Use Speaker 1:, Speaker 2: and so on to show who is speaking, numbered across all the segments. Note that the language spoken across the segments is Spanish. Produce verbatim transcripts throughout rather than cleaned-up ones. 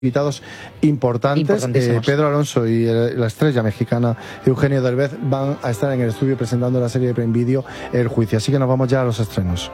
Speaker 1: invitados importantes. eh, Pedro Alonso y el, la estrella mexicana Eugenio Derbez van a estar en el estudio presentando la serie de Prime Video El Juicio, así que nos vamos ya a los estrenos.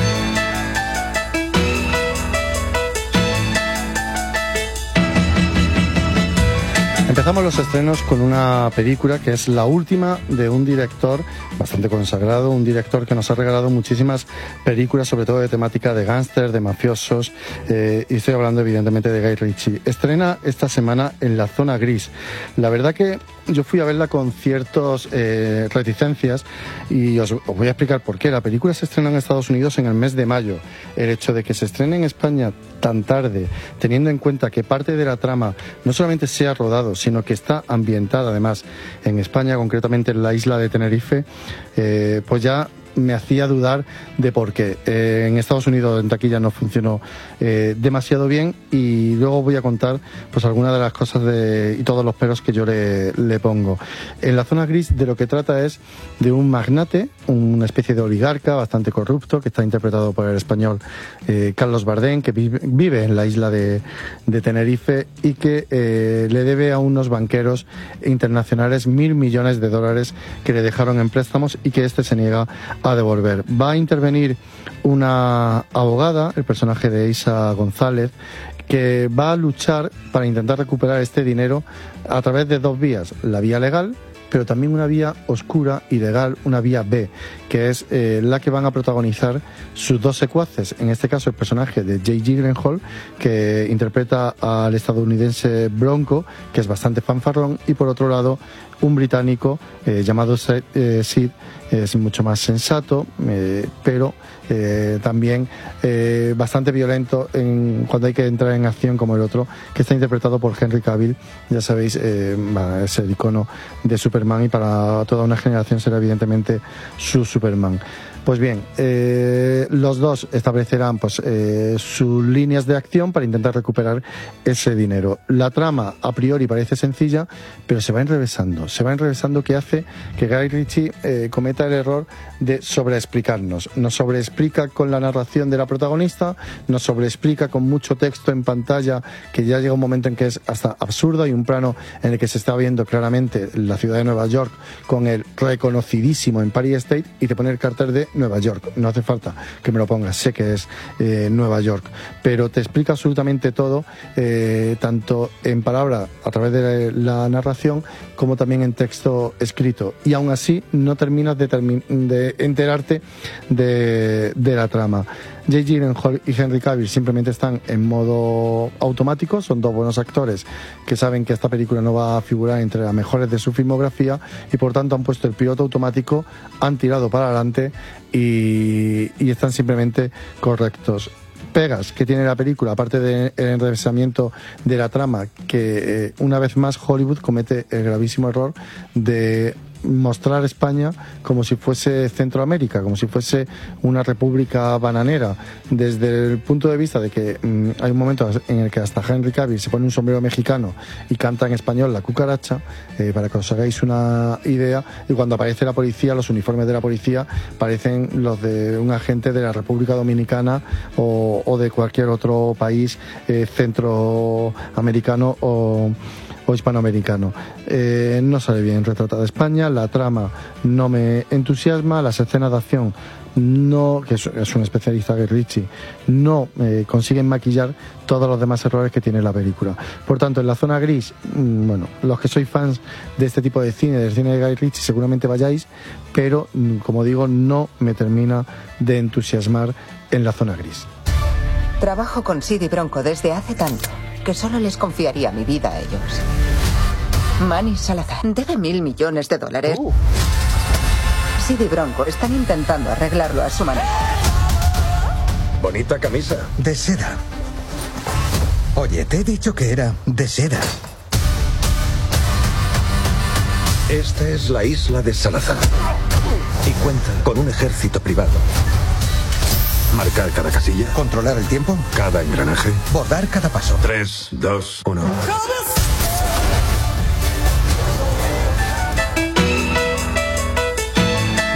Speaker 1: Empezamos los estrenos con una película que es la última de un director bastante consagrado, un director que nos ha regalado muchísimas películas, sobre todo de temática de gángster, de mafiosos, eh, y estoy hablando evidentemente de Guy Ritchie. Estrena esta semana en La Zona Gris. La verdad que yo fui a verla con ciertas eh, reticencias y os, os voy a explicar por qué. La película se estrena en Estados Unidos en el mes de mayo. El hecho de que se estrene en España tan tarde, teniendo en cuenta que parte de la trama no solamente se ha rodado, sino que está ambientada además en España, concretamente en la isla de Tenerife, eh, pues ya me hacía dudar de por qué. Eh, en Estados Unidos en taquilla no funcionó eh, demasiado bien, y luego voy a contar pues algunas de las cosas de, y todos los peros que yo le, le pongo. En La Zona Gris de lo que trata es de un magnate, una especie de oligarca bastante corrupto, que está interpretado por el español eh, Carlos Bardem, que vive, vive en la isla de, de Tenerife y que eh, le debe a unos banqueros internacionales mil millones de dólares que le dejaron en préstamos y que este se niega a devolver. Va a intervenir una abogada, el personaje de Isa González, que va a luchar para intentar recuperar este dinero a través de dos vías: la vía legal, pero también una vía oscura y legal, una vía B, que es eh, la que van a protagonizar sus dos secuaces. En este caso el personaje de Jake Gyllenhaal, que interpreta al estadounidense Bronco, que es bastante fanfarrón, y por otro lado un británico eh, llamado Sid, eh, Sid es mucho más sensato, eh, pero eh, también eh, bastante violento en, cuando hay que entrar en acción, como el otro, que está interpretado por Henry Cavill. Ya sabéis, eh, es el icono de Superman, y para toda una generación será evidentemente su Superman. Pues bien, eh, los dos establecerán pues, eh, sus líneas de acción para intentar recuperar ese dinero. La trama a priori parece sencilla, pero se va enrevesando, se va enrevesando, que hace que Guy Ritchie eh, cometa el error de sobreexplicarnos. Nos sobreexplica con la narración de la protagonista, nos sobreexplica con mucho texto en pantalla, que ya llega un momento en que es hasta absurdo. Hay un plano en el que se está viendo claramente la ciudad de Nueva York con el reconocidísimo Empire State, y te pone el cartel de Nueva York. No hace falta que me lo pongas, sé que es eh, Nueva York, pero te explica absolutamente todo, eh, tanto en palabra a través de la narración como también en texto escrito, y aún así no terminas de, termi de enterarte de, de la trama. Jake Gyllenhaal y Henry Cavill simplemente están en modo automático, son dos buenos actores que saben que esta película no va a figurar entre las mejores de su filmografía, y por tanto han puesto el piloto automático, han tirado para adelante y, y están simplemente correctos. Pegas que tiene la película, aparte del enrevesamiento de la trama, que eh, una vez más Hollywood comete el gravísimo error de mostrar España como si fuese Centroamérica, como si fuese una república bananera, desde el punto de vista de que mmm, hay un momento en el que hasta Henry Cavill se pone un sombrero mexicano y canta en español La Cucaracha, eh, para que os hagáis una idea, y cuando aparece la policía, los uniformes de la policía parecen los de un agente de la República Dominicana o, o de cualquier otro país eh, centroamericano o o hispanoamericano. Eh, no sale bien retratada España, la trama no me entusiasma, las escenas de acción no, que es, es un especialista de Ritchie, no eh, consiguen maquillar todos los demás errores que tiene la película. Por tanto, en La Zona Gris, mmm, bueno, los que sois fans de este tipo de cine, del cine de Guy Ritchie, seguramente vayáis, pero mmm, como digo, no me termina de entusiasmar en La Zona Gris.
Speaker 2: Trabajo con Sid y Bronco desde hace tanto que solo les confiaría mi vida a ellos. Manny Salazar debe mil millones de dólares. Uh. Sid y Bronco están intentando arreglarlo a su manera.
Speaker 3: Bonita camisa.
Speaker 4: De seda. Oye, te he dicho que era de seda.
Speaker 3: Esta es la isla de Salazar y cuenta con un ejército privado. Marcar cada casilla.
Speaker 4: Controlar el tiempo.
Speaker 3: Cada engranaje.
Speaker 4: Bordar cada paso.
Speaker 3: Tres, dos, uno.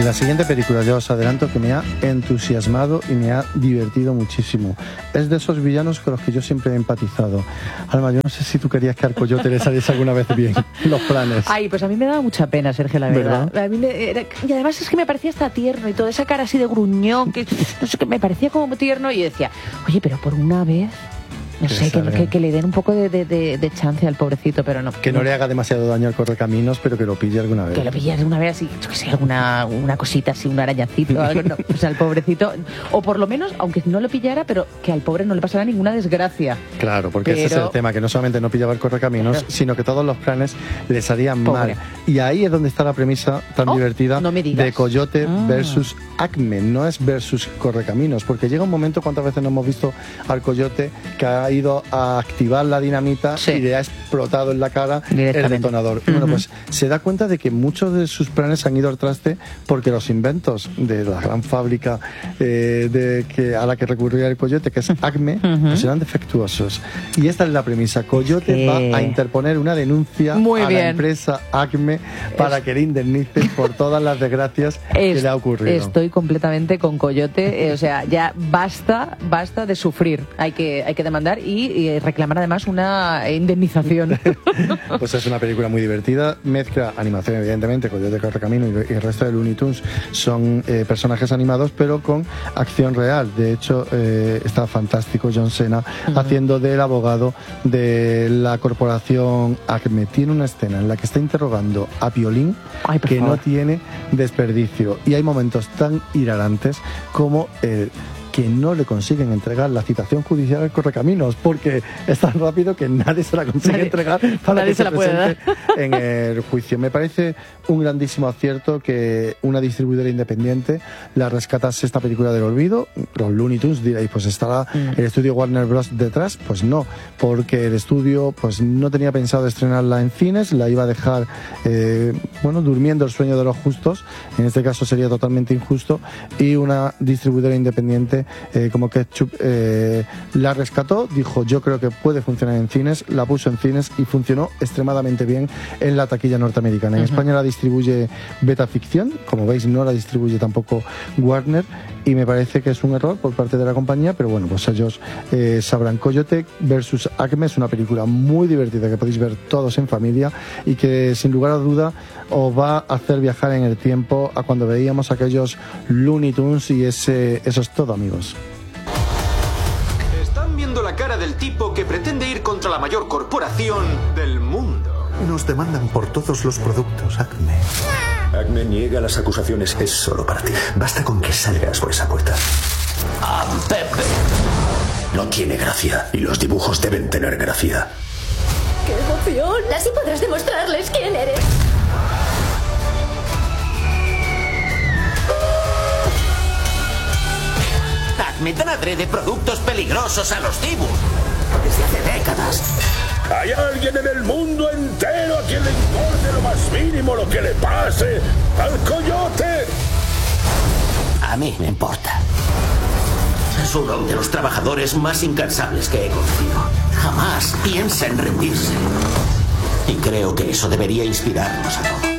Speaker 1: La siguiente película, ya os adelanto que me ha entusiasmado y me ha divertido muchísimo. Es de esos villanos con los que yo siempre he empatizado. Alma, yo no sé si tú querías que al Coyote le saliese alguna vez bien los planes.
Speaker 5: Ay, pues a mí me daba mucha pena, Sergio, la verdad.
Speaker 1: ¿Verdad?
Speaker 5: A mí me, era, y además es que me parecía hasta tierno y toda esa cara así de gruñón, que no sé, que me parecía como muy tierno, y yo decía, oye, pero por una vez... No
Speaker 1: Que
Speaker 5: sé, que,
Speaker 1: salga.
Speaker 5: que, que le den un poco de, de, de, de chance al pobrecito, pero no.
Speaker 1: Que no le haga demasiado daño al correcaminos, pero que lo pille alguna vez.
Speaker 5: Que lo pillas de una vez así, yo que sé, alguna una cosita así, un arañacito, algo, no. O sea, el pobrecito, o por lo menos, aunque no lo pillara, pero que al pobre no le pasara ninguna desgracia.
Speaker 1: Claro, porque
Speaker 5: Pero-
Speaker 1: ese es el tema, que no solamente no pillaba el correcaminos,
Speaker 5: Claro.
Speaker 1: sino que todos los planes le salían
Speaker 5: Pobre.
Speaker 1: mal. Y ahí es donde está la premisa tan
Speaker 5: Oh,
Speaker 1: divertida
Speaker 5: no me digas.
Speaker 1: de Coyote
Speaker 5: Ah.
Speaker 1: versus Acme. No es versus correcaminos, porque llega un momento, ¿cuántas veces no hemos visto al Coyote que ha ido a activar la dinamita
Speaker 5: Sí.
Speaker 1: y le ha explotado en la cara el
Speaker 5: Directamente.
Speaker 1: detonador? Y bueno,
Speaker 5: Ujú.
Speaker 1: pues se da cuenta de que muchos de sus planes han ido al traste porque los inventos de la gran fábrica eh, de que, a la que recurría el Coyote, que es Acme,
Speaker 5: Ujú.
Speaker 1: pues eran defectuosos. Y esta es la premisa. Coyote
Speaker 5: Que-
Speaker 1: va a interponer una denuncia
Speaker 5: Muy
Speaker 1: a
Speaker 5: bien.
Speaker 1: la empresa Acme para que le indemnice por todas las desgracias que
Speaker 5: Es-
Speaker 1: le ha ocurrido.
Speaker 5: Estoy completamente con Coyote, eh, o sea, ya basta, basta de sufrir. Hay que, hay que demandar y, y reclamar además una indemnización.
Speaker 1: Pues es una película muy divertida, mezcla animación evidentemente, Coyote Correcamino y, y el resto de Looney Tunes son eh, personajes animados pero con acción real. De hecho eh, está fantástico John Cena haciendo del abogado de la corporación Acme. Tiene una escena en la que está interrogando a Piolín
Speaker 5: Ay, por
Speaker 1: que
Speaker 5: favor.
Speaker 1: no tiene desperdicio, y hay momentos tan hilarantes como el que no le consiguen entregar la citación judicial al Correcaminos porque es tan rápido que nadie se la consigue
Speaker 5: Nadie-
Speaker 1: entregar para
Speaker 5: nadie
Speaker 1: que
Speaker 5: se
Speaker 1: se
Speaker 5: la puede
Speaker 1: presente en el juicio. Me parece un grandísimo acierto que una distribuidora independiente la rescatase esta película del olvido. Los Looney Tunes, diréis, pues estará
Speaker 5: Mm.
Speaker 1: el estudio Warner Bros. Detrás. Pues no, porque el estudio pues no tenía pensado estrenarla en cines, la iba a dejar eh, bueno, durmiendo el sueño de los justos, en este caso sería totalmente injusto, y una distribuidora independiente eh, como Ketchup eh, la rescató, dijo yo creo que puede funcionar en cines, la puso en cines y funcionó extremadamente bien en la taquilla norteamericana. En
Speaker 5: Ujú.
Speaker 1: España la distribuye Beta Ficción, como veis no la distribuye tampoco Warner, y me parece que es un error por parte de la compañía, pero bueno, pues ellos eh, sabrán. Coyote versus Acme es una película muy divertida que podéis ver todos en familia y que sin lugar a duda os va a hacer viajar en el tiempo a cuando veíamos aquellos Looney Tunes, y ese, eso es todo, amigos.
Speaker 6: Están viendo la cara del tipo que pretende ir contra la mayor corporación del mundo.
Speaker 3: Nos demandan por todos los productos, Acme.
Speaker 7: Acme niega las acusaciones.
Speaker 3: Es solo para ti. Basta con que salgas por esa puerta.
Speaker 7: ¡Ah, Pepe! No tiene gracia. Y los dibujos deben tener gracia.
Speaker 8: ¡Qué emoción! Así podrás demostrarles quién eres.
Speaker 9: Acme dan adrede productos peligrosos a los cibus. Desde hace décadas.
Speaker 7: ¿Hay alguien en el mundo entero a quien le importe lo más mínimo lo que le pase al Coyote?
Speaker 9: A mí me importa. Es uno de los trabajadores más incansables que he conocido. Jamás piensa en rendirse. Y creo que eso debería inspirarnos a todos.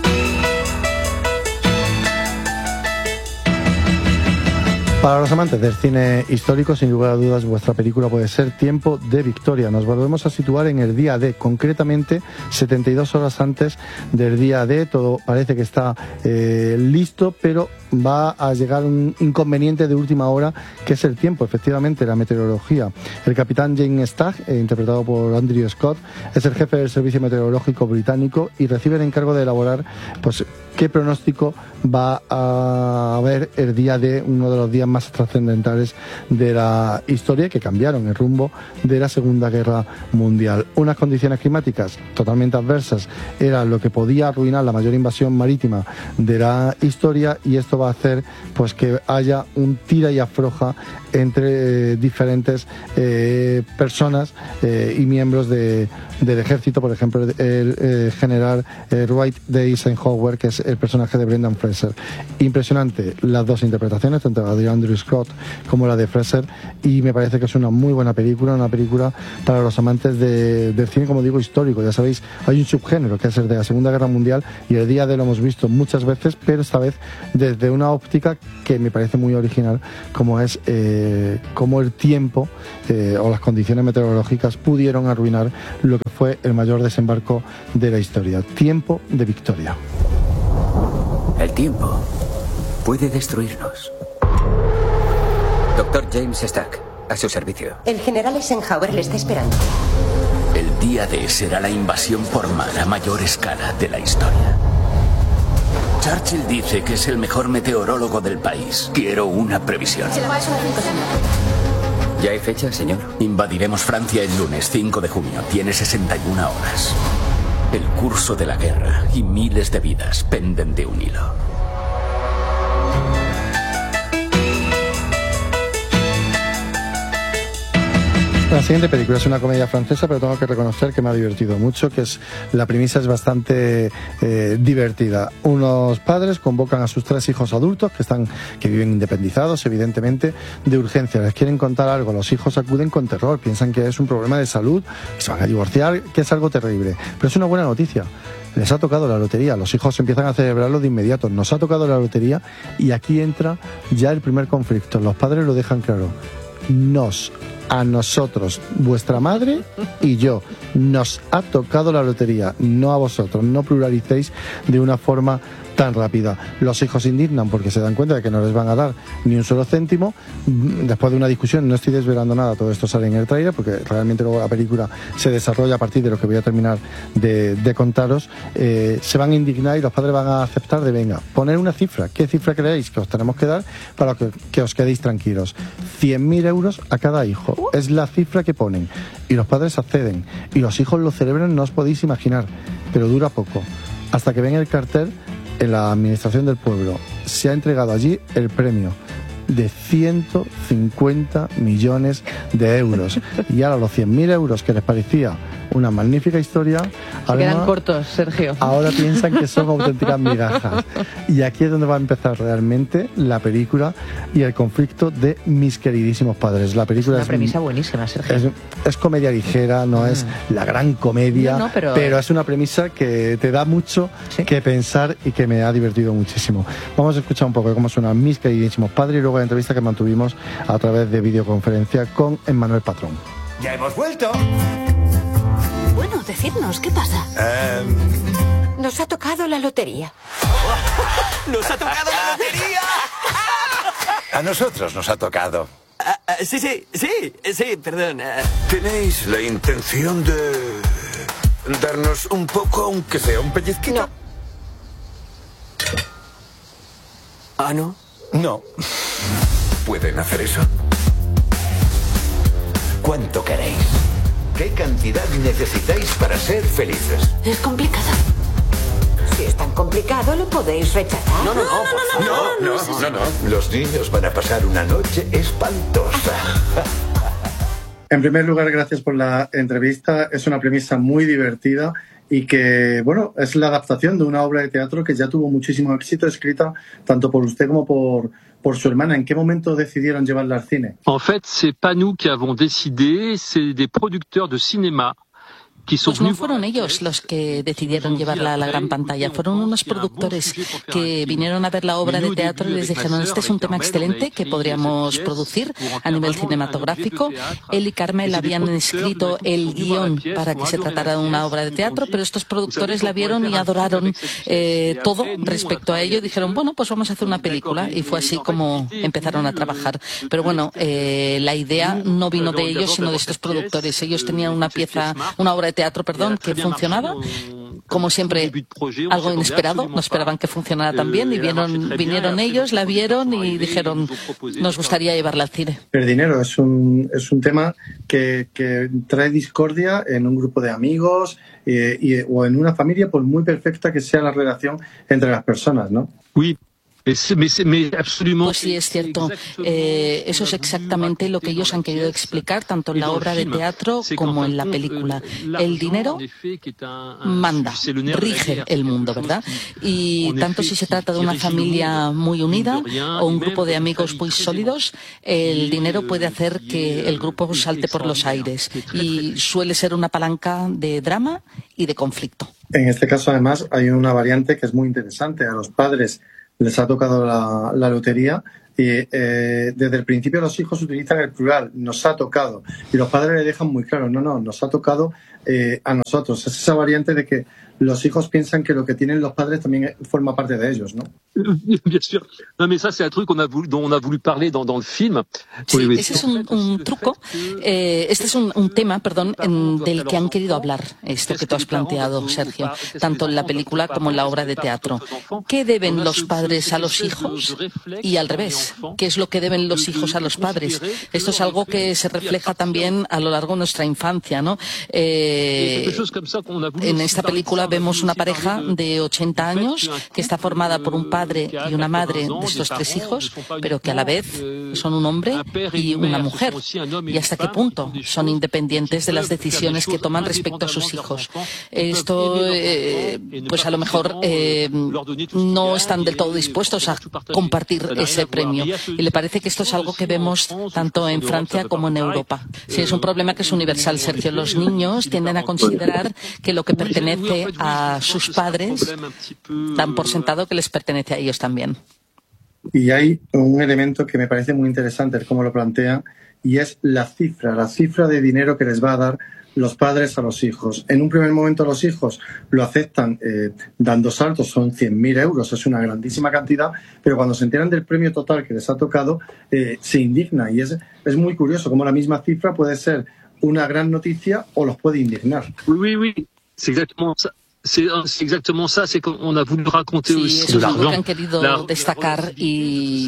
Speaker 1: Para los amantes del cine histórico, sin lugar a dudas, vuestra película puede ser Tiempo de Victoria. Nos volvemos a situar en el día D, concretamente setenta y dos horas antes del día D. Todo parece que está eh, listo, pero va a llegar un inconveniente de última hora, que es el tiempo, efectivamente, la meteorología. El capitán James Stagg, eh, interpretado por Andrew Scott, es el jefe del Servicio Meteorológico británico y recibe el encargo de elaborar pues qué pronóstico va a haber el día D, uno de los días más trascendentales de la historia, que cambiaron el rumbo de la Segunda Guerra Mundial. Unas condiciones climáticas totalmente adversas era lo que podía arruinar la mayor invasión marítima de la historia, y esto va a hacer pues que haya un tira y afloja entre eh, diferentes eh, personas eh, y miembros de, del ejército. Por ejemplo, el, el, el general eh, Dwight D. Eisenhower, que es el personaje de Brendan Fraser. Impresionante las dos interpretaciones, tanto la de Andrew Scott como la de Fraser, y me parece que es una muy buena película, una película para los amantes de, del cine, como digo, histórico. Ya sabéis, hay un subgénero que es el de la Segunda Guerra Mundial, y el día de lo hemos visto muchas veces, pero esta vez desde una óptica que me parece muy original, como es eh, cómo el tiempo eh, o las condiciones meteorológicas pudieron arruinar lo que fue el mayor desembarco de la historia. Tiempo de victoria.
Speaker 10: El tiempo puede destruirnos. Doctor James Stack, a su servicio.
Speaker 11: El general Eisenhower le está esperando.
Speaker 9: El día D será la invasión por mar a mayor escala de la historia. Churchill dice que es el mejor meteorólogo del país. Quiero una previsión.
Speaker 11: Se la va a sonar cinco segundos.
Speaker 10: ¿Ya hay fecha, señor?
Speaker 9: Invadiremos Francia el lunes cinco de junio. Tiene sesenta y una horas. El curso de la guerra y miles de vidas penden de un hilo.
Speaker 1: La siguiente película es una comedia francesa, pero tengo que reconocer que me ha divertido mucho, que es la premisa es bastante eh, divertida. Unos padres convocan a sus tres hijos adultos que están que viven independizados, evidentemente, de urgencia. Les quieren contar algo. Los hijos acuden con terror, piensan que es un problema de salud, que se van a divorciar, que es algo terrible. Pero es una buena noticia. Les ha tocado la lotería, los hijos empiezan a celebrarlo de inmediato. Nos ha tocado la lotería y aquí entra ya el primer conflicto. Los padres lo dejan claro. Nos a nosotros, vuestra madre y yo, nos ha tocado la lotería, no a vosotros. No pluralicéis de una forma tan rápida. Los hijos se indignan porque se dan cuenta de que no les van a dar ni un solo céntimo. Después de una discusión, no estoy desvelando nada, todo esto sale en el trailer porque realmente luego la película se desarrolla a partir de lo que voy a terminar de, de contaros. Eh, se van a indignar y los padres van a aceptar de venga, poner una cifra. ¿Qué cifra creéis que os tenemos que dar para que, que os quedéis tranquilos? cien mil euros a cada hijo. Es la cifra que ponen. Y los padres acceden. Y los hijos lo celebran, no os podéis imaginar. Pero dura poco. Hasta que ven el cartel en la administración del pueblo. Se ha entregado allí el premio de ciento cincuenta millones de euros. Y ahora los cien mil euros que les parecía una magnífica historia,
Speaker 5: se quedan cortos, Sergio.
Speaker 1: Ahora piensan que son auténticas migajas. Y aquí es donde va a empezar realmente la película y el conflicto de mis queridísimos padres. La película
Speaker 5: es una
Speaker 1: es,
Speaker 5: premisa buenísima, Sergio.
Speaker 1: Es, es comedia ligera, no mm. es la gran comedia,
Speaker 5: no, no, pero...
Speaker 1: pero es una premisa que te da mucho ¿sí? que pensar y que me ha divertido muchísimo. Vamos a escuchar un poco de cómo suenan mis queridísimos padres y luego la entrevista que mantuvimos a través de videoconferencia con Emmanuel Patrón.
Speaker 12: ¡Ya hemos vuelto!
Speaker 8: Bueno, decidnos, ¿qué pasa?
Speaker 12: Um...
Speaker 11: Nos ha tocado la lotería.
Speaker 12: ¡Nos ha tocado la lotería! A nosotros nos ha tocado.
Speaker 13: Uh, uh, sí, sí, sí, sí, perdón. Uh...
Speaker 3: ¿Tenéis la intención de darnos un poco, aunque sea un pellizquito?
Speaker 11: No.
Speaker 13: ¿Ah, no?
Speaker 3: No. ¿Pueden hacer eso? ¿Cuánto queréis? ¿Qué cantidad necesitáis para ser felices?
Speaker 8: Es complicado.
Speaker 11: Si es tan complicado, lo podéis rechazar.
Speaker 13: No, no, no,
Speaker 8: no, no, no,
Speaker 3: no, no, no, no, no. Los niños van a pasar una noche espantosa.
Speaker 1: En primer lugar, gracias por la entrevista. Es una premisa muy divertida y que, bueno, es la adaptación de una obra de teatro que ya tuvo muchísimo éxito, escrita tanto por usted como por, por su hermana. ¿En qué momento decidieron llevarla al cine?
Speaker 14: En fait, c'est pas nous qui avons décidé, c'est des producteurs de cinéma.
Speaker 5: Pues no fueron ellos los que decidieron llevarla a la gran pantalla, fueron unos productores que vinieron a ver la obra de teatro y les dijeron, este es un tema excelente que podríamos producir a nivel cinematográfico. Él y Carmel habían escrito el guión para que se tratara de una obra de teatro, pero estos productores la vieron y adoraron eh, todo respecto a ello y dijeron, bueno, pues vamos a hacer una película, y fue así como empezaron a trabajar. Pero bueno, eh, la idea no vino de ellos, sino de estos productores. Ellos tenían una pieza, una obra de teatro, perdón, que funcionaba, como siempre, algo inesperado, no esperaban que funcionara tan bien y vieron, vinieron ellos, la vieron y dijeron, nos gustaría llevarla al cine.
Speaker 1: El dinero es un, es un tema que, que trae discordia en un grupo de amigos eh, y, o en una familia, por muy perfecta que sea la relación entre las personas, ¿no?
Speaker 14: Sí. Pues
Speaker 5: sí, es cierto. Eh, eso es exactamente lo que ellos han querido explicar, tanto en la obra de teatro como en la película. El dinero manda, rige el mundo, ¿verdad? Y tanto si se trata de una familia muy unida o un grupo de amigos muy sólidos, el dinero puede hacer que el grupo salte por los aires y suele ser una palanca de drama y de conflicto.
Speaker 1: En este caso, además, hay una variante que es muy interesante. A los padres les ha tocado la, la lotería. Y eh, desde el principio los hijos utilizan el plural, nos ha tocado, y los padres le dejan muy claro, no, no, nos ha tocado eh, a nosotros. Es esa variante de que los hijos piensan que lo que tienen los padres también forma parte de ellos, ¿no?
Speaker 14: Bien sûr. No, mais ça, c'est un truc qu'on a voulu, dont on a voulu parler dans, dans le film.
Speaker 5: Sí, oui, oui. Ese es un, un truco, eh, este es un, un tema, perdón, en, del que han querido hablar, esto que tú has planteado, Sergio, tanto en la película como en la obra de teatro. ¿Qué deben los padres a los hijos? Y al revés, ¿qué es lo que deben los hijos a los padres? Esto es algo que se refleja también a lo largo de nuestra infancia, ¿no? Eh, en esta película vemos una pareja de ochenta años que está formada por un padre y una madre de estos tres hijos, pero que a la vez son un hombre y una mujer. ¿Y hasta qué punto son independientes de las decisiones que toman respecto a sus hijos? Esto, eh, pues a lo mejor eh, no están del todo dispuestos a compartir ese premio. Y le parece que esto es algo que vemos tanto en Francia como en Europa. Sí, es un problema que es universal, Sergio. Los niños tienden a considerar que lo que pertenece a sus padres dan por sentado que les pertenece a ellos también.
Speaker 1: Y hay un elemento que me parece muy interesante, cómo lo plantean, y es la cifra, la cifra de dinero que les va a dar los padres a los hijos. En un primer momento los hijos lo aceptan eh, dando saltos, son cien mil euros, es una grandísima cantidad, pero cuando se enteran del premio total que les ha tocado, eh, se indigna. Y es, es muy curioso cómo la misma cifra puede ser una gran noticia o los puede indignar.
Speaker 14: Oui, oui, oui. C'est exactement ça. C'est exactement ça, c'est qu'on a voulu raconter
Speaker 5: sí,
Speaker 14: aussi
Speaker 5: eso
Speaker 14: de
Speaker 5: es algo que
Speaker 14: l'argent.
Speaker 5: han querido destacar y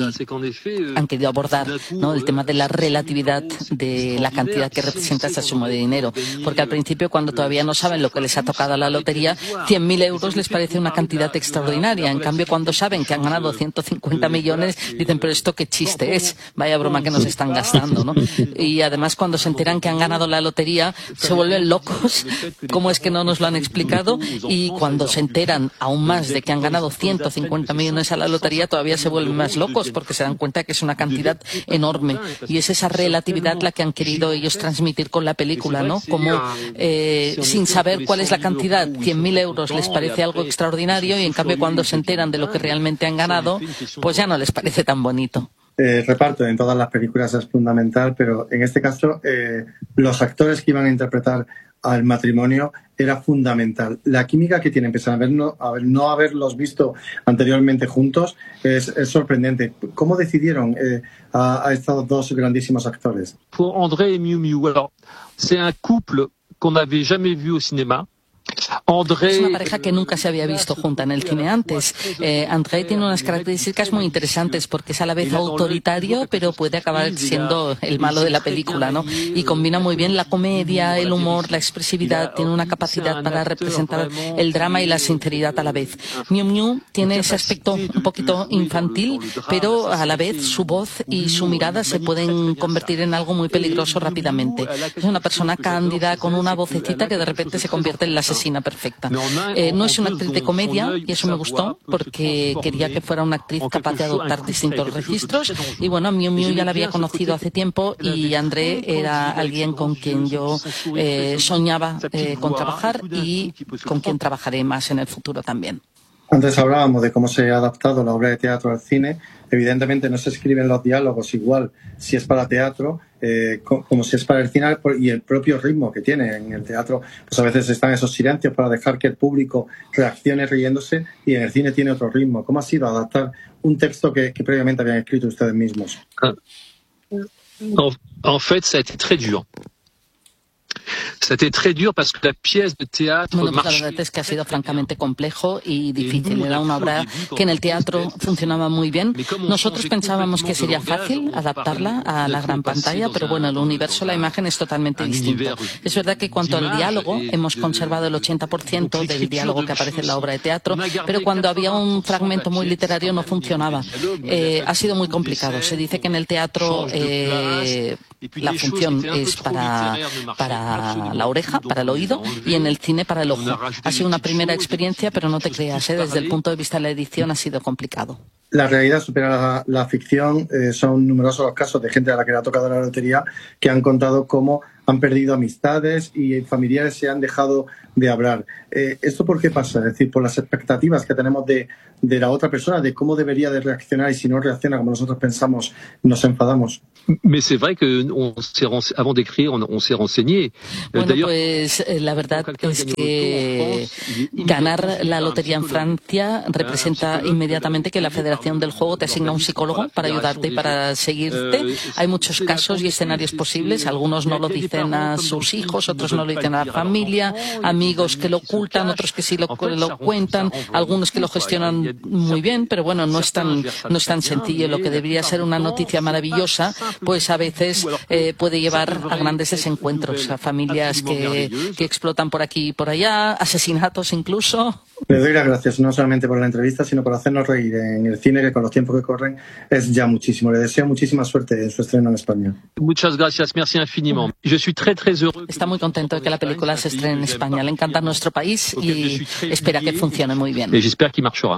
Speaker 5: han querido abordar, ¿no? El tema de la relatividad de la cantidad que representa esa suma de dinero. Porque al principio, cuando todavía no saben lo que les ha tocado a la lotería, cien mil euros les parece una cantidad extraordinaria. En cambio, cuando saben que han ganado ciento cincuenta millones, dicen, pero esto qué chiste es, vaya broma que nos están gastando, ¿no? Y además, cuando se enteran que han ganado la lotería, se vuelven locos. ¿Cómo es que no nos lo han explicado? Y cuando se enteran aún más de que han ganado ciento cincuenta millones a la lotería, todavía se vuelven más locos porque se dan cuenta que es una cantidad enorme. Y es esa relatividad la que han querido ellos transmitir con la película, ¿no? Como eh, sin saber cuál es la cantidad, cien mil euros les parece algo extraordinario, y en cambio cuando se enteran de lo que realmente han ganado, pues ya no les parece tan bonito.
Speaker 1: El reparto en todas las películas es fundamental, pero en este caso eh, los actores que iban a interpretar al matrimonio era fundamental. La química que tienen, pese a haber no, a no haberlos visto anteriormente juntos, es, es sorprendente. ¿Cómo decidieron eh, a, a estos dos grandísimos actores?
Speaker 14: Pour André et Miu Miu, alors, c'est un couple qu'on n'avait jamais vu au cinéma. André...
Speaker 5: Es una pareja que nunca se había visto junta en el cine antes. Eh, André tiene unas características muy interesantes porque es a la vez autoritario, pero puede acabar siendo el malo de la película, ¿no? Y combina muy bien la comedia, el humor, la expresividad, tiene una capacidad para representar el drama y la sinceridad a la vez. Miu Miu tiene ese aspecto un poquito infantil, pero a la vez su voz y su mirada se pueden convertir en algo muy peligroso rápidamente. Es una persona cándida con una vocecita que de repente se convierte en la asesina perfecta. Eh, no es una actriz de comedia, y eso me gustó porque quería que fuera una actriz capaz de adoptar distintos registros. Y bueno, Miu Miu ya la había conocido hace tiempo, y André era alguien con quien yo eh, soñaba eh, con trabajar y con quien trabajaré más en el futuro también.
Speaker 1: Antes hablábamos de cómo se ha adaptado la obra de teatro al cine. Evidentemente no se escriben los diálogos igual si es para teatro eh, como si es para el cine, y el propio ritmo que tiene. En el teatro pues a veces están esos silencios para dejar que el público reaccione riéndose, y en el cine tiene otro ritmo. ¿Cómo ha sido adaptar un texto que, que previamente habían escrito ustedes mismos?
Speaker 14: En, en fait, ça a été très dur. C'était très dur parce que la pièce de théâtre
Speaker 5: bueno, pues
Speaker 14: marche.
Speaker 5: la verdad es que ha sido francamente complejo y difícil. Era una obra que en el teatro funcionaba muy bien. Nosotros pensábamos que sería fácil adaptarla a la gran pantalla, pero bueno, el universo, la imagen es totalmente distinto. Es verdad que cuanto al diálogo, hemos conservado el ochenta por ciento del diálogo que aparece en la obra de teatro, pero cuando había un fragmento muy literario no funcionaba. Eh, ha sido muy complicado. Se dice que en el teatro eh, la función es para, para la oreja, para el oído, y en el cine para el ojo. Ha sido una primera experiencia, pero no te creas, ¿eh? Desde el punto de vista de la edición ha sido complicado.
Speaker 1: La realidad supera la, la ficción. Eh, son numerosos los casos de gente a la que le ha tocado la lotería que han contado cómo han perdido amistades y familiares se han dejado de hablar. Eh, ¿Esto por qué pasa? Es decir, por las expectativas que tenemos de, de la otra persona, de cómo debería de reaccionar, y si no reacciona como nosotros pensamos, nos enfadamos.
Speaker 14: Mais c'est vrai que on s'est rense... avant d'écrire, on, on s'est renseigné.
Speaker 5: Bueno, pues la verdad es que ganar la lotería en Francia representa inmediatamente que la Federación del Juego te asigna un psicólogo para ayudarte y para seguirte. Hay muchos casos y escenarios posibles. Algunos no lo dicen a sus hijos, otros no lo dicen a la familia, amigos que lo ocultan, otros que sí lo, lo cuentan, algunos que lo gestionan muy bien, pero bueno, no es tan, no es tan sencillo. Lo que debería ser una noticia maravillosa, pues a veces eh, puede llevar a grandes desencuentros, a familias que, que explotan por aquí y por allá, asesinatos incluso.
Speaker 1: Le doy las gracias no solamente por la entrevista, sino por hacernos reír en el cine, que con los tiempos que corren es ya muchísimo. Le deseo muchísima suerte en su estreno en España.
Speaker 14: Muchas gracias, merci infiniment. Je suis très très heureux.
Speaker 5: Está muy contento de que la película se estrene en España. Le encanta nuestro país y espera que funcione muy bien.
Speaker 14: Et j'espère qu'il marchera.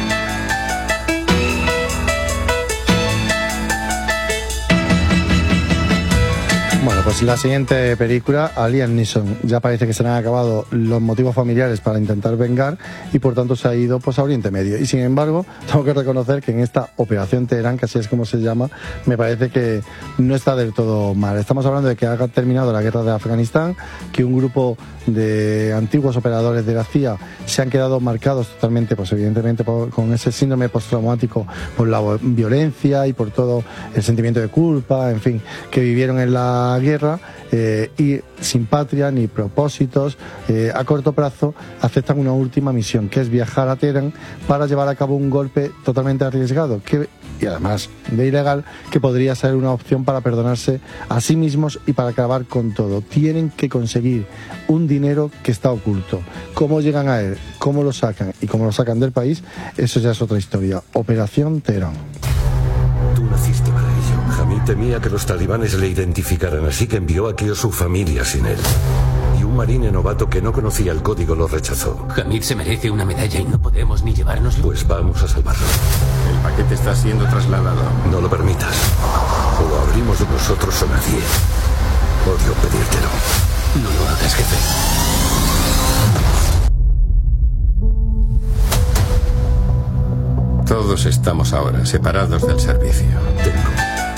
Speaker 1: Bueno, pues la siguiente película, a Liam Neeson ya parece que se le han acabado los motivos familiares para intentar vengar y por tanto se ha ido pues a Oriente Medio. Y sin embargo, tengo que reconocer que en esta Operación Teherán, que así es como se llama, me parece que no está del todo mal. Estamos hablando de que ha terminado la guerra de Afganistán, que un grupo de antiguos operadores de la C I A se han quedado marcados totalmente, pues evidentemente por, con ese síndrome postraumático por la violencia y por todo el sentimiento de culpa, en fin, que vivieron en la guerra eh, y sin patria ni propósitos, eh, a corto plazo aceptan una última misión, que es viajar a Teherán para llevar a cabo un golpe totalmente arriesgado que, y además de ilegal, que podría ser una opción para perdonarse a sí mismos y para acabar con todo. Tienen que conseguir un dinero que está oculto. ¿Cómo llegan a él? ¿Cómo lo sacan? Y cómo lo sacan del país, eso ya es otra historia. Operación Teherán.
Speaker 3: Tú naciste para ello. Hamid temía que los talibanes le identificaran, así que envió aquí a su familia sin él. Y un marine novato que no conocía el código lo rechazó.
Speaker 10: Hamid se merece una medalla y no podemos ni llevárnoslo.
Speaker 3: Pues vamos a salvarlo.
Speaker 15: El paquete está siendo trasladado.
Speaker 3: No lo permitas. O lo abrimos de nosotros o nadie. Odio pedírtelo.
Speaker 10: No lo hagas, jefe.
Speaker 15: Todos estamos ahora separados del servicio.
Speaker 3: Tengo.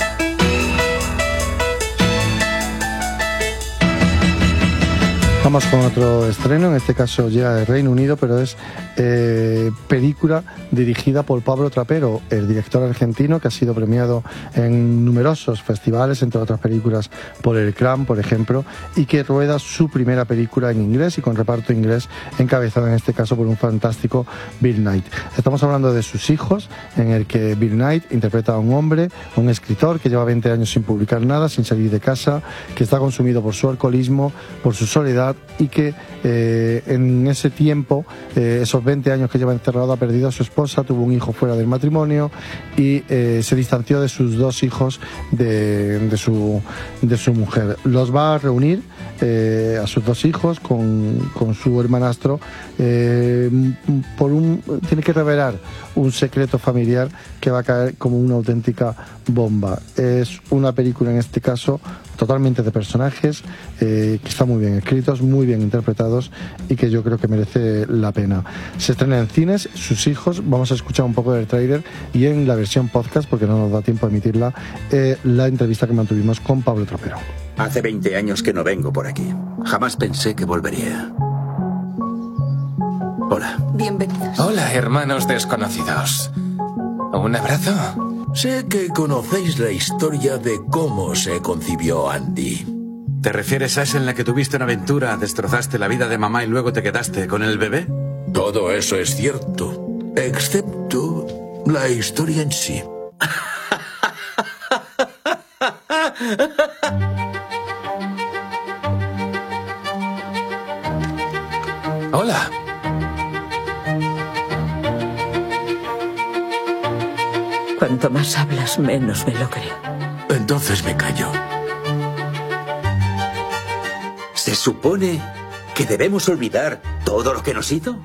Speaker 1: Vamos con otro estreno, en este caso llega del Reino Unido, pero es eh, película dirigida por Pablo Trapero, el director argentino que ha sido premiado en numerosos festivales, entre otras películas por El Clan, por ejemplo, y que rueda su primera película en inglés y con reparto inglés, encabezada en este caso por un fantástico Bill Knight. Estamos hablando de Sus hijos, en el que Bill Knight interpreta a un hombre, un escritor que lleva veinte años sin publicar nada, sin salir de casa, que está consumido por su alcoholismo, por su soledad, y que eh, en ese tiempo, eh, esos veinte años que lleva encerrado, ha perdido a su esposa, tuvo un hijo fuera del matrimonio y eh, se distanció de sus dos hijos de, de, su, de su mujer. Los va a reunir eh, a sus dos hijos con, con su hermanastro, eh, por un, tiene que revelar un secreto familiar que va a caer como una auténtica bomba. Es una película, en este caso, totalmente de personajes, eh, que están muy bien escritos, muy bien interpretados y que yo creo que merece la pena. Se estrena en cines, Sus hijos, vamos a escuchar un poco del tráiler y en la versión podcast, porque no nos da tiempo a emitirla, eh, la entrevista que mantuvimos con Pablo Trapero.
Speaker 16: Hace veinte años que no vengo por aquí. Jamás pensé que volvería. Hola.
Speaker 8: Bienvenidos.
Speaker 17: Hola, hermanos desconocidos. ¿Un abrazo?
Speaker 7: Sé que conocéis la historia de cómo se concibió Andy.
Speaker 16: ¿Te refieres a esa en la que tuviste una aventura, destrozaste la vida de mamá y luego te quedaste con el bebé?
Speaker 7: Todo eso es cierto, excepto la historia en sí.
Speaker 17: Hola.
Speaker 11: Cuanto más hablas, menos me lo creo.
Speaker 7: Entonces me callo.
Speaker 16: ¿Se supone que debemos olvidar todo lo que nos hizo?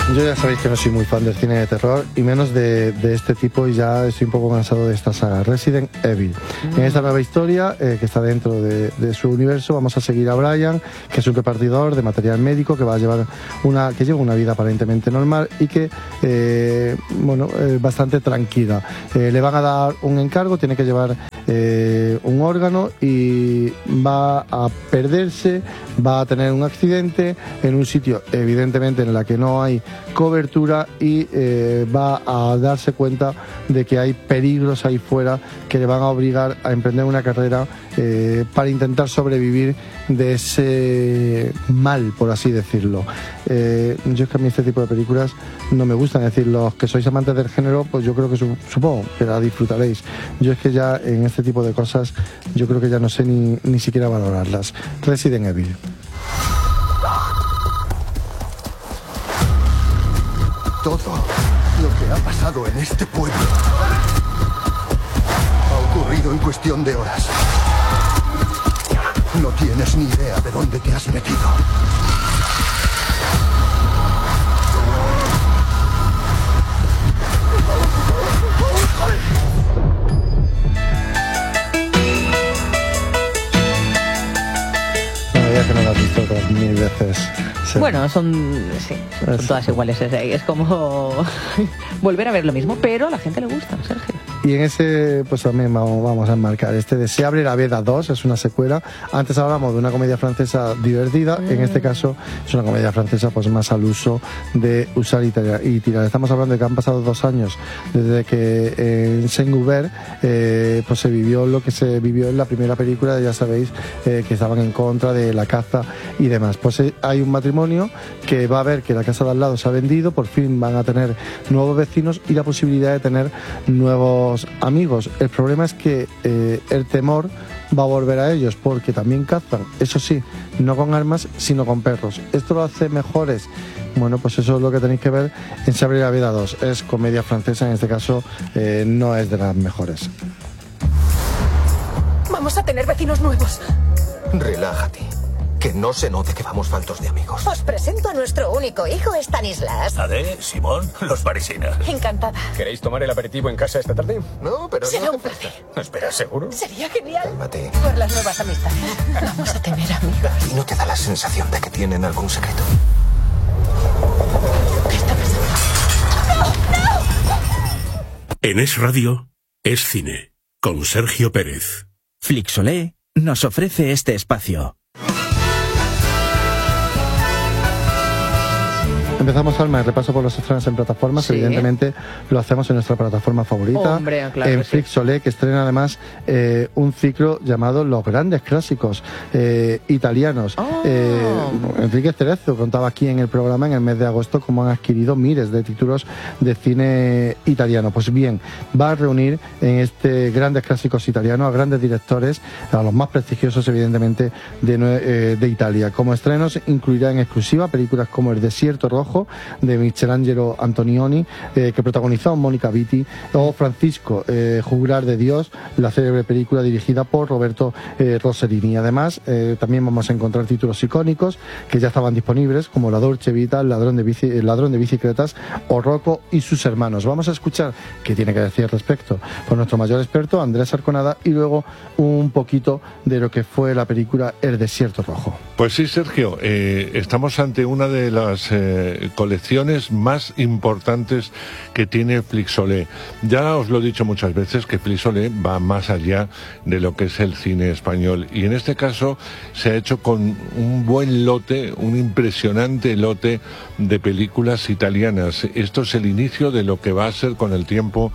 Speaker 1: Yo ya sabéis que no soy muy fan del cine de terror y menos de, de este tipo, y ya estoy un poco cansado de esta saga, Resident Evil. Mm. En esta nueva historia, eh, que está dentro de, de su universo, vamos a seguir a Brian, que es un repartidor de material médico que va a llevar una, que lleva una vida aparentemente normal y que, eh, bueno, eh, bastante tranquila. Eh, le van a dar un encargo, tiene que llevar eh, un órgano y va a perderse, va a tener un accidente en un sitio evidentemente en la que no hay cobertura y eh, va a darse cuenta de que hay peligros ahí fuera que le van a obligar a emprender una carrera eh, para intentar sobrevivir de ese mal, por así decirlo. Eh, yo es que a mí este tipo de películas no me gustan, es decir, los que sois amantes del género, pues yo creo que su, supongo que la disfrutaréis. Yo es que ya en este tipo de cosas yo creo que ya no sé ni, ni siquiera valorarlas. Resident Evil.
Speaker 18: Todo lo que ha pasado en este pueblo ha ocurrido en cuestión de horas. No tienes ni idea de dónde te has metido.
Speaker 1: Bueno, ya que no lo has visto otras mil veces. Sí.
Speaker 19: Bueno, son, sí, son, son todas iguales. Es, es como volver a ver lo mismo, pero a la gente le gusta, Sergio.
Speaker 1: Y en ese, pues también vamos, vamos a enmarcar este de Se abre la veda dos, es una secuela. Antes hablábamos de una comedia francesa divertida, mm. en este caso es una comedia francesa pues más al uso de usar y tirar. Y tirar. Estamos hablando de que han pasado dos años desde que en Saint-Gobain eh, pues se vivió lo que se vivió en la primera película, ya sabéis eh, que estaban en contra de la caza y demás. Pues eh, hay un matrimonio que va a ver que la casa de al lado se ha vendido, por fin van a tener nuevos vecinos y la posibilidad de tener nuevos amigos. El problema es que eh, el temor va a volver a ellos porque también cazan, eso sí, no con armas sino con perros. ¿Esto lo hace mejores? Bueno, pues eso es lo que tenéis que ver en Se abre la veda dos. Es comedia francesa, en este caso eh, no es de las mejores.
Speaker 8: Vamos a tener vecinos nuevos.
Speaker 18: Relájate. Que no se note que vamos faltos de amigos.
Speaker 11: Os presento a nuestro único hijo, Stanislas.
Speaker 12: Ade, Simón, los parisinos.
Speaker 8: Encantada.
Speaker 20: ¿Queréis tomar el aperitivo en casa esta tarde?
Speaker 18: No, pero
Speaker 8: Será
Speaker 18: no
Speaker 8: un placer.
Speaker 20: Espera, ¿seguro?
Speaker 8: Sería genial.
Speaker 18: Cálmate.
Speaker 8: Por las nuevas amistades. Vamos a tener amigos.
Speaker 18: ¿Y no te da la sensación de que tienen algún secreto?
Speaker 8: ¿Qué está pasando? ¡No! ¡No!
Speaker 7: En Es Radio, Es Cine, con Sergio Pérez.
Speaker 21: Flixolé nos ofrece este espacio.
Speaker 1: Empezamos, Alma, el repaso por los estrenos en plataformas. Sí. Evidentemente lo hacemos en nuestra plataforma favorita,
Speaker 19: Hombre, claro
Speaker 1: en
Speaker 19: que
Speaker 1: Flixolé, sí. Que estrena además eh, un ciclo llamado Los Grandes Clásicos eh, Italianos. Oh. Eh, Enrique Cerezo contaba aquí en el programa en el mes de agosto cómo han adquirido miles de títulos de cine italiano. Pues bien, va a reunir en este Grandes Clásicos Italianos a grandes directores, a los más prestigiosos evidentemente de, eh, de Italia. Como estrenos incluirá en exclusiva películas como El Desierto Rojo de Michelangelo Antonioni, eh, que protagonizó Mónica Vitti, o Francisco, eh, Juglar de Dios, la célebre película dirigida por Roberto eh, Rossellini. Además, eh, también vamos a encontrar títulos icónicos que ya estaban disponibles, como La Dolce Vita, El ladrón de, bici, El ladrón de bicicletas o Rocco y sus hermanos. Vamos a escuchar qué tiene que decir al respecto por nuestro mayor experto, Andrés Arconada, y luego un poquito de lo que fue la película El Desierto Rojo.
Speaker 22: Pues sí, Sergio, eh, estamos ante una de las eh, colecciones más importantes que tiene Flixolé. Ya os lo he dicho muchas veces que Flixolé va más allá de lo que es el cine español, y en este caso se ha hecho con un buen lote, un impresionante lote de películas italianas. Esto es el inicio de lo que va a ser con el tiempo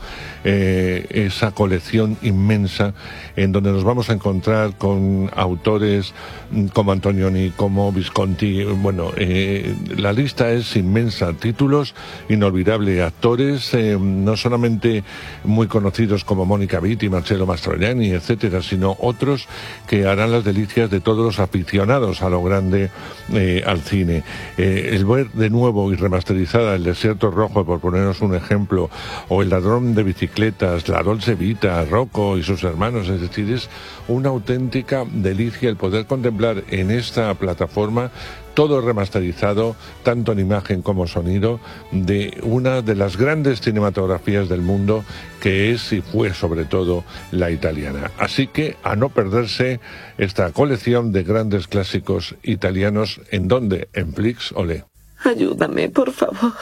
Speaker 22: eh, esa colección inmensa en donde nos vamos a encontrar con autores como Antonioni, como Visconti. Bueno, eh, la lista es inmensa, títulos inolvidables, actores eh, no solamente muy conocidos como Mónica Vitti, Marcello Mastroianni, etcétera, sino otros que harán las delicias de todos los aficionados a lo grande eh, al cine. Eh, el ver de nuevo y remasterizada El Desierto Rojo, por ponernos un ejemplo, o El ladrón de bicicletas, La Dolce Vita, Rocco y sus hermanos, es decir, es una auténtica delicia el poder contemplar en esta plataforma todo remasterizado, tanto en imagen como sonido, de una de las grandes cinematografías del mundo, que es y fue sobre todo la italiana. Así que a no perderse esta colección de grandes clásicos italianos. ¿En dónde? En Flix Olé.
Speaker 2: Ayúdame, por favor.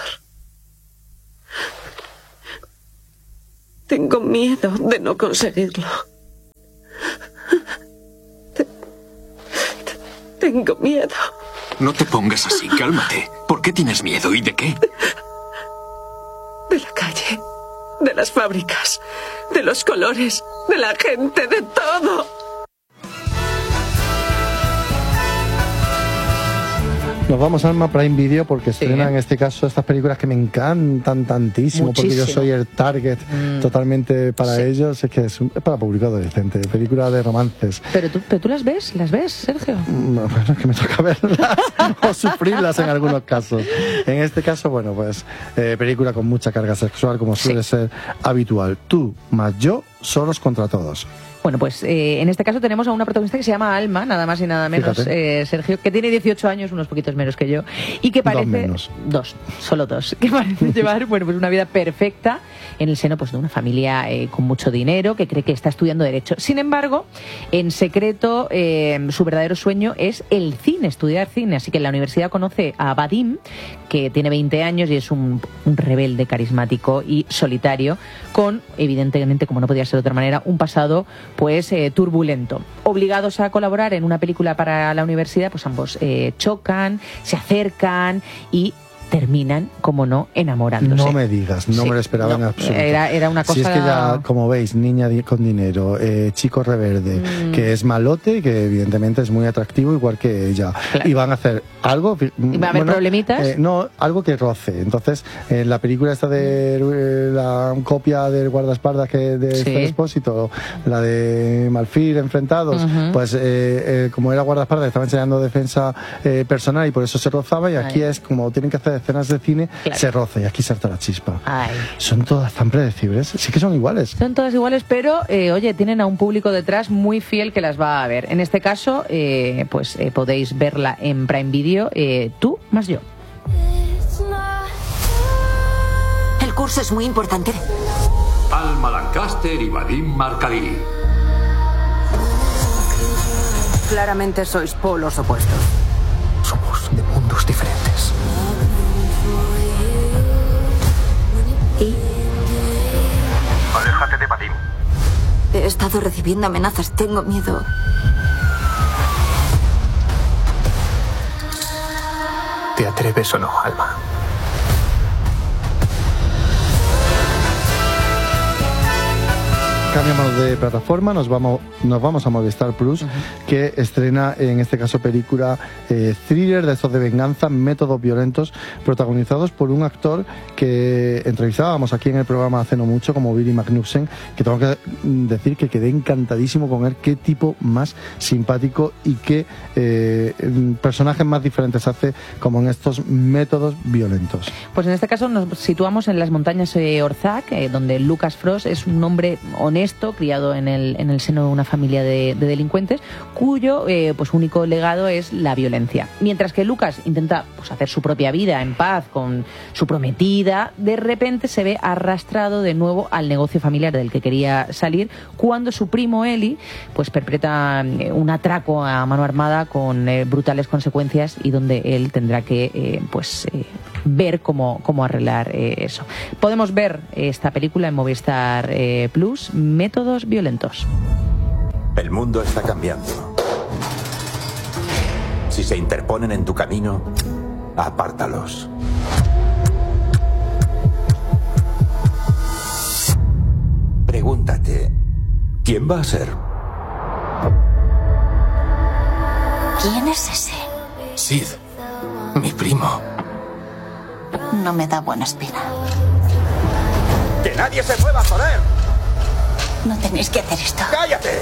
Speaker 2: Tengo miedo de no conseguirlo. Te- te- Tengo miedo.
Speaker 17: No te pongas así, cálmate. ¿Por qué tienes miedo y de qué?
Speaker 2: De la calle, de las fábricas, de los colores, de la gente, de todo.
Speaker 1: Nos vamos, Alma, Prime Video, porque estrena en este caso estas películas que me encantan tantísimo. Muchísimo. Porque yo soy el target mm. totalmente para sí. ellos. Es que es, un, es para público adolescente, película de romances.
Speaker 19: ¿Pero tú, pero tú las ves? ¿Las ves, Sergio?
Speaker 1: Bueno, es que me toca verlas o sufrirlas en algunos casos. En este caso, bueno, pues eh, película con mucha carga sexual, como suele sí. ser habitual. Tú más yo, solos contra todos.
Speaker 19: Bueno, pues eh, en este caso tenemos a una protagonista que se llama Alma, nada más y nada menos, eh, Sergio, que tiene dieciocho años, unos poquitos menos que yo, y que parece...
Speaker 1: Dos menos.
Speaker 19: Dos, solo dos. Que parece llevar, bueno, pues una vida perfecta en el seno pues de una familia eh, con mucho dinero, que cree que está estudiando Derecho. Sin embargo, en secreto, eh, su verdadero sueño es el cine, estudiar cine. Así que en la universidad conoce a Vadim, que tiene veinte años y es un, un rebelde carismático y solitario, con, evidentemente, como no podía ser de otra manera, un pasado pues eh, turbulento. Obligados a colaborar en una película para la universidad, pues ambos eh, chocan, se acercan y terminan, como no, enamorándose.
Speaker 1: No me digas, no sí, me lo esperaba no, en absoluto.
Speaker 19: Era, era una cosa...
Speaker 1: Si es que ya, como veis, niña con dinero, eh, chico reverde, mm. que es malote y que evidentemente es muy atractivo, igual que ella. Claro. Y van a hacer algo...
Speaker 19: ¿Y va a haber bueno, problemitas?
Speaker 1: Eh, no, algo que roce. Entonces, en la película esta de eh, la copia del guardaespaldas que de sí. Fer Expósito, la de Malfir enfrentados, uh-huh. pues eh, eh, como era guardaespaldas, estaba enseñando defensa eh, personal y por eso se rozaba, y aquí Ay. es como tienen que hacer escenas de cine, claro. se roza y aquí salta la chispa.
Speaker 19: Ay.
Speaker 1: Son todas tan predecibles, sí que son iguales.
Speaker 19: Son todas iguales, pero eh, oye, tienen a un público detrás muy fiel que las va a ver. En este caso, eh, pues eh, podéis verla en Prime Video, eh, tú más yo.
Speaker 11: El curso es muy importante.
Speaker 4: Alma Lancaster y Vadim Markali.
Speaker 11: Claramente sois polos opuestos.
Speaker 18: Somos de mundos diferentes.
Speaker 11: ¿Y?
Speaker 18: Aléjate de Vadim.
Speaker 11: He estado recibiendo amenazas. Tengo miedo.
Speaker 18: ¿Te atreves o no, Alma?
Speaker 1: Cambiamos de plataforma, nos vamos, nos vamos a Movistar Plus, uh-huh. que estrena en este caso película eh, thriller de estos de venganza, métodos violentos, protagonizados por un actor que entrevistábamos aquí en el programa hace no mucho, como Billy Magnussen, que tengo que decir que quedé encantadísimo con él. Qué tipo más simpático y qué eh, personajes más diferentes hace como en estos métodos violentos.
Speaker 19: Pues en este caso nos situamos en las montañas eh, Orzac, eh, donde Lucas Frost es un hombre honesto, criado en el, en el seno de una familia de, de delincuentes, cuyo eh, pues único legado es la violencia. Mientras que Lucas intenta pues, hacer su propia vida en paz con su prometida, de repente se ve arrastrado de nuevo al negocio familiar del que quería salir, cuando su primo Eli pues perpetra eh, un atraco a mano armada con eh, brutales consecuencias, y donde él tendrá que eh, pues eh, ver cómo, cómo arreglar eh, eso. Podemos ver esta película en Movistar eh, Plus, Métodos violentos.
Speaker 12: El mundo está cambiando. Si se interponen en tu camino, apártalos. Pregúntate, ¿quién va a ser?
Speaker 11: ¿Quién es ese?
Speaker 17: Sid, mi primo.
Speaker 11: No me da buena espina.
Speaker 12: ¡Que nadie se mueva, joder!
Speaker 11: No tenéis que hacer esto.
Speaker 12: ¡Cállate!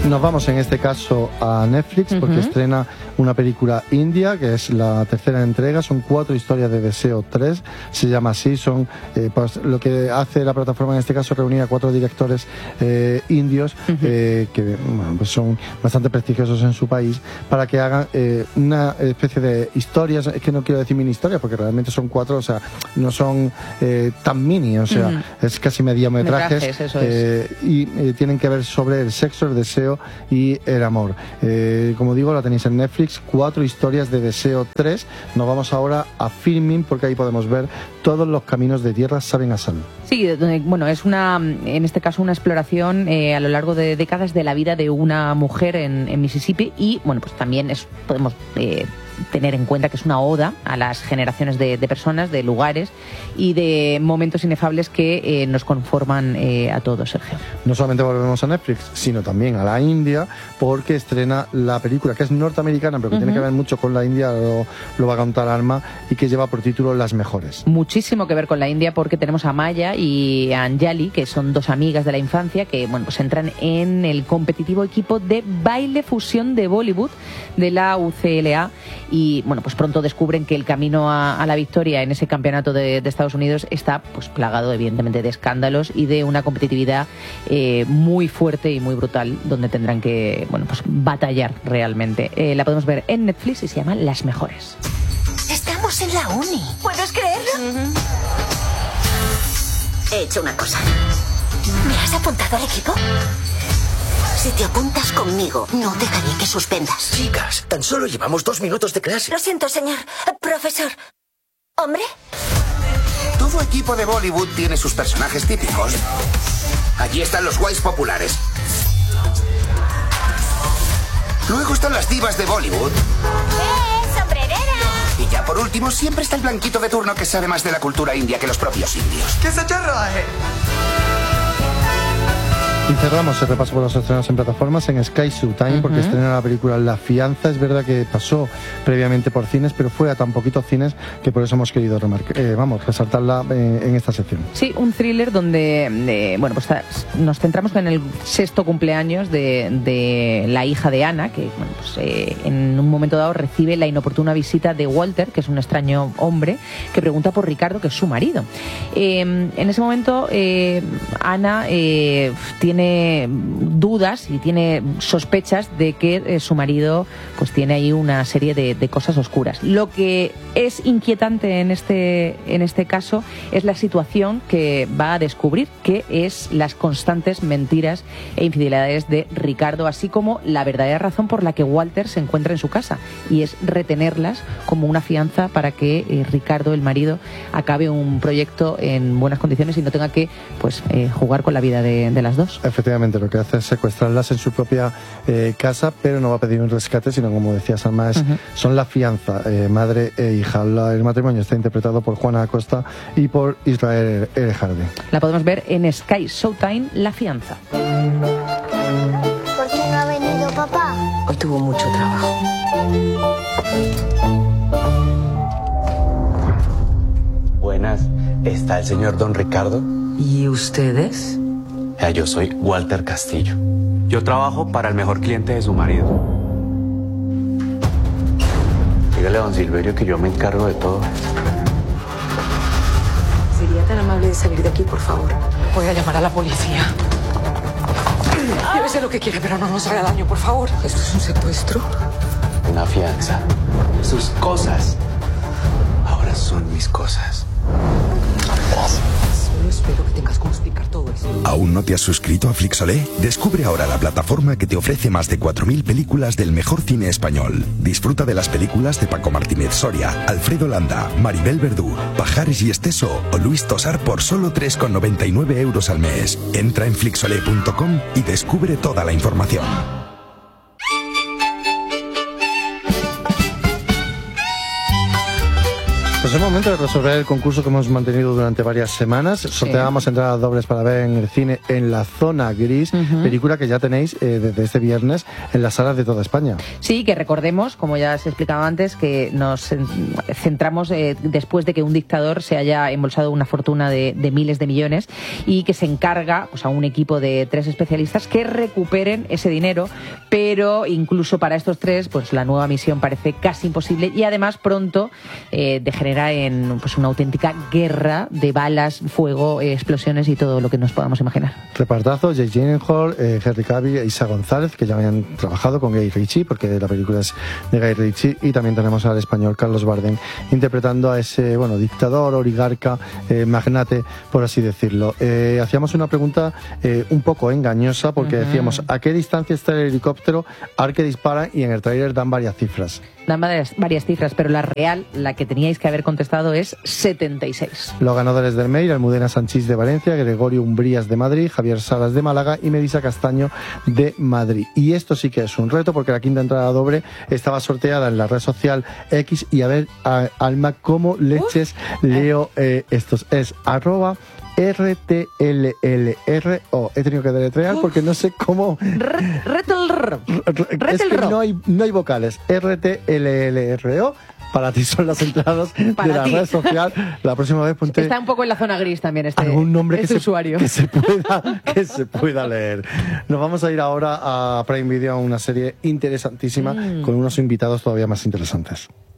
Speaker 1: Nos vamos en este caso a Netflix porque uh-huh. estrena una película india que es la tercera entrega, son cuatro historias de deseo tres, se llama así, son eh, pues, lo que hace la plataforma en este caso reunir a cuatro directores eh, indios uh-huh. eh, que bueno, pues son bastante prestigiosos en su país para que hagan eh, una especie de historias, es que no quiero decir mini historias porque realmente son cuatro, o sea, no son eh, tan mini, o sea, uh-huh. es casi mediometrajes
Speaker 19: Metrajes,
Speaker 1: eh, y eh, tienen que ver sobre el sexo, el deseo y el amor. Eh, como digo, la tenéis en Netflix, cuatro historias de deseo tres. Nos vamos ahora a Filmin porque ahí podemos ver todos los caminos de tierra saben a sal.
Speaker 19: Sí, bueno, es una, en este caso una exploración eh, a lo largo de décadas de la vida de una mujer en, en Mississippi y, bueno, pues también es, podemos eh, tener en cuenta que es una oda a las generaciones de, de personas, de lugares y de momentos inefables que eh, nos conforman eh, a todos, Sergio.
Speaker 1: No solamente volvemos a Netflix, sino también a la India, porque estrena la película que es norteamericana, pero que uh-huh. tiene que ver mucho con la India, lo, lo va a contar Alma, y que lleva por título Las Mejores.
Speaker 19: Muchísimo que ver con la India porque tenemos a Maya y a Anjali, que son dos amigas de la infancia, que bueno, pues entran en el competitivo equipo de baile fusión de Bollywood de la U C L A y bueno, pues pronto descubren que el camino a, a la victoria en ese campeonato de, de Estados Unidos está pues plagado evidentemente de escándalos y de una competitividad eh, muy fuerte y muy brutal donde tendrán que bueno, pues batallar realmente. Eh, la podemos ver en Netflix y se llama Las Mejores.
Speaker 8: Estamos en la uni. ¿Puedes creerlo? Uh-huh. He hecho una cosa. ¿Me has apuntado al equipo? Si te apuntas conmigo, no dejaré que suspendas.
Speaker 18: Chicas, tan solo llevamos dos minutos de clase.
Speaker 8: Lo siento, señor. Profesor. ¿Hombre?
Speaker 12: Todo equipo de Bollywood tiene sus personajes típicos. Allí están los guays populares. Luego están las divas de Bollywood.
Speaker 8: ¡Eh, sombrerera!
Speaker 12: Y ya por último, siempre está el blanquito de turno que sabe más de la cultura india que los propios indios.
Speaker 18: ¿Qué se charra, eh?
Speaker 1: Y cerramos el repaso por los estrenos en plataformas en Sky Showtime, uh-huh. porque estrena la película La Fianza. Es verdad que pasó previamente por cines, pero fue a tan poquitos cines que por eso hemos querido remarcar, eh, vamos, resaltarla eh, en esta sección.
Speaker 19: Sí, un thriller donde eh, bueno, pues nos centramos en el sexto cumpleaños de, de la hija de Ana, que bueno, pues, eh, en un momento dado recibe la inoportuna visita de Walter, que es un extraño hombre, que pregunta por Ricardo, que es su marido. Eh, en ese momento, eh, Ana eh, tiene tiene dudas y tiene sospechas de que eh, su marido pues tiene ahí una serie de, de cosas oscuras. Lo que es inquietante en este, en este caso es la situación que va a descubrir, que es las constantes mentiras e infidelidades de Ricardo, así como la verdadera razón por la que Walter se encuentra en su casa, y es retenerlas como una fianza para que eh, Ricardo, el marido, acabe un proyecto en buenas condiciones y no tenga que pues eh, jugar con la vida de, de las dos.
Speaker 1: Efectivamente, lo que hace es secuestrarlas en su propia eh, casa, pero no va a pedir un rescate, sino, como decía Salma, es, uh-huh. son la fianza, eh, madre e hija. La, el matrimonio está interpretado por Juana Acosta y por Israel Erejardi.
Speaker 19: La podemos ver en Sky Showtime, La Fianza.
Speaker 8: ¿Por qué no ha venido papá?
Speaker 11: Hoy tuvo mucho trabajo.
Speaker 6: Buenas, ¿está el señor Don Ricardo?
Speaker 11: ¿Y ustedes?
Speaker 6: Yo soy Walter Castillo. Yo trabajo para el mejor cliente de su marido. Dígale a don Silverio que yo me encargo de todo eso.
Speaker 11: ¿Sería tan amable de salir de aquí, por favor? Voy a llamar a la policía. Llévese lo que quiere, pero no nos haga daño, por favor. ¿Esto es un secuestro?
Speaker 6: Una fianza. Sus cosas ahora son mis cosas.
Speaker 11: Gracias. Solo espero que tengas cómo explicar todo esto.
Speaker 9: ¿Aún no te has suscrito a Flixolé? Descubre ahora la plataforma que te ofrece más de cuatro mil películas del mejor cine español. Disfruta de las películas de Paco Martínez Soria, Alfredo Landa, Maribel Verdú, Pajares y Esteso o Luis Tosar por solo tres con noventa y nueve euros al mes. Entra en flixolé punto com y descubre toda la información.
Speaker 1: Pues es momento de resolver el concurso que hemos mantenido durante varias semanas. Sorteábamos sí. entradas dobles para ver en el cine En la Zona Gris, uh-huh. película que ya tenéis eh, desde este viernes en las salas de toda España.
Speaker 19: Sí, que recordemos, como ya se explicaba antes, que nos centramos eh, después de que un dictador se haya embolsado una fortuna de, de miles de millones y que se encarga pues, a un equipo de tres especialistas que recuperen ese dinero, pero incluso para estos tres pues la nueva misión parece casi imposible y además pronto eh, degenera en pues, una auténtica guerra de balas, fuego, eh, explosiones y todo lo que nos podamos imaginar.
Speaker 1: Repartazo: Jake Gyllenhaal, eh, Henry Cavill e Isa González, que ya habían trabajado con Guy Ritchie, porque la película es de Guy Ritchie, y también tenemos al español Carlos Bardem interpretando a ese, bueno, dictador, oligarca, eh, magnate, por así decirlo. Eh, hacíamos una pregunta eh, un poco engañosa, porque uh-huh. decíamos, ¿a qué distancia está el helicóptero al que dispara? Y en el tráiler dan varias cifras.
Speaker 19: Dan varias, varias cifras, pero la real, la que teníais que haber contestado, es setenta y seis.
Speaker 1: Los ganadores del mail: Almudena Sanchís de Valencia, Gregorio Umbrías de Madrid, Javier Salas de Málaga y Melissa Castaño de Madrid. Y esto sí que es un reto, porque la quinta entrada doble estaba sorteada en la red social X, y a ver, a, Alma, cómo leches Uf. leo eh, estos. Es arroba R T L L R O. He tenido que deletrear porque no sé cómo.
Speaker 19: Retelr.
Speaker 1: Es que no hay, no hay vocales. R T L L R O. Para ti son las entradas para de la ti. red social. La próxima vez ponte.
Speaker 19: Está un poco en la zona gris también este
Speaker 1: algún nombre
Speaker 19: este
Speaker 1: que,
Speaker 19: usuario.
Speaker 1: Se, que, se pueda, que se pueda leer. Nos vamos a ir ahora a Prime Video, a una serie interesantísima mm. con unos invitados todavía más interesantes.